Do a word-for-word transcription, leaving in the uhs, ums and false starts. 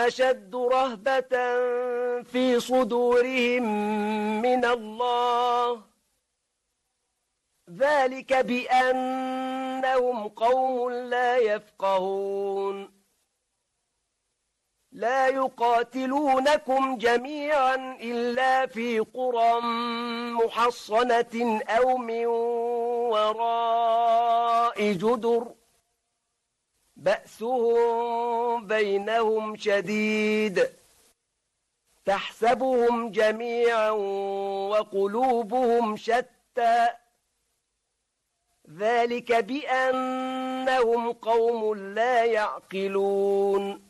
أشد رهبة في صدورهم من الله، ذلك بأنهم قوم لا يفقهون. لا يقاتلونكم جميعا إلا في قرى محصنة أو من وراء جدر، بأسهم بينهم شديد، تحسبهم جميعا وقلوبهم شتى، ذلك بأنهم قوم لا يعقلون.